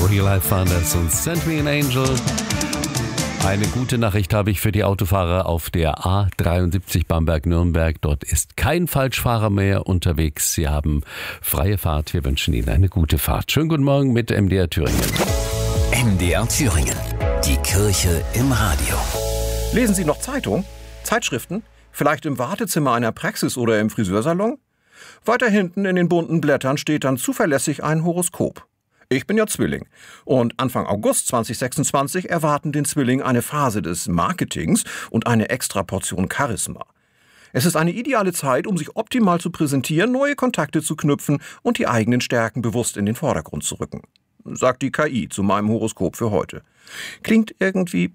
Eli Furness und Send Me an Angel. Eine gute Nachricht habe ich für die Autofahrer auf der A73 Bamberg-Nürnberg. Dort ist kein Falschfahrer mehr unterwegs. Sie haben freie Fahrt. Wir wünschen Ihnen eine gute Fahrt. Schönen guten Morgen mit MDR Thüringen. MDR Thüringen. Die Kirche im Radio. Lesen Sie noch Zeitung? Zeitschriften? Vielleicht im Wartezimmer einer Praxis oder im Friseursalon? Weiter hinten in den bunten Blättern steht dann zuverlässig ein Horoskop. Ich bin ja Zwilling. Und Anfang August 2026 erwarten den Zwilling eine Phase des Marketings und eine extra Portion Charisma. Es ist eine ideale Zeit, um sich optimal zu präsentieren, neue Kontakte zu knüpfen und die eigenen Stärken bewusst in den Vordergrund zu rücken. Sagt die KI zu meinem Horoskop für heute. Klingt irgendwie